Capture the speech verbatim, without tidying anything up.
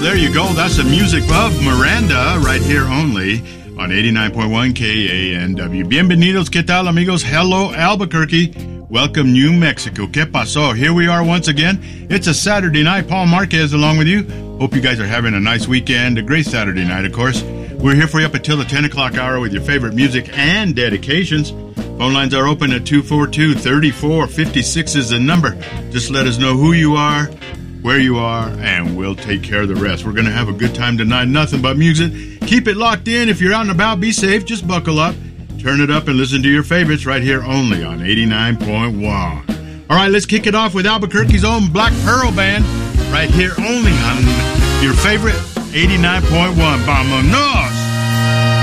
there you go. That's the music of Miranda right here only on eighty-nine point one K A N W. Bienvenidos, ¿qué tal, amigos? Hello, Albuquerque. Welcome, New Mexico. ¿Qué pasó? Here we are once again. It's a Saturday night. Paul Marquez along with you. Hope you guys are having a nice weekend. A great Saturday night, of course. We're here for you up until the ten o'clock hour with your favorite music and dedications. Phone lines are open at two four two, three four five six is the number. Just let us know who you are, where you are, and we'll take care of the rest. We're going to have a good time tonight. Nothing but music. Keep it locked in. If you're out and about, be safe. Just buckle up. Turn it up and listen to your favorites right here only on eighty-nine point one. All right, let's kick it off with Albuquerque's own Black Pearl Band right here only on your favorite eighty-nine point one. Vámonos!